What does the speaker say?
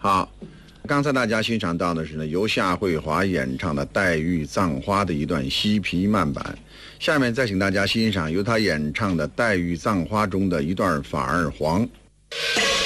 好，刚才大家欣赏到的是呢，由夏慧华演唱的《黛玉葬花》的一段西皮慢板。下面再请大家欣赏由她演唱的《黛玉葬花》中的一段反二黄。